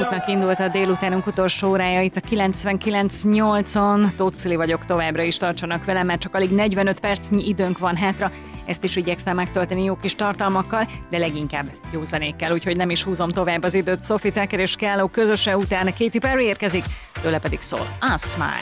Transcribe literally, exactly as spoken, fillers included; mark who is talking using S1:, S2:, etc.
S1: nyolcoknak indult a délutánunk utolsó órája itt a kilencvenkilenc nyolcon. Tóth Cili vagyok, továbbra is tartsanak velem, mert csak alig negyvenöt percnyi időnk van hátra. Ezt is igyekszem megtölteni jó kis tartalmakkal, de leginkább jó zenékkel, úgyhogy nem is húzom tovább az időt. Sophie Tucker és Kello közöse, utána Katy Perry érkezik, tőle pedig szól A Smile.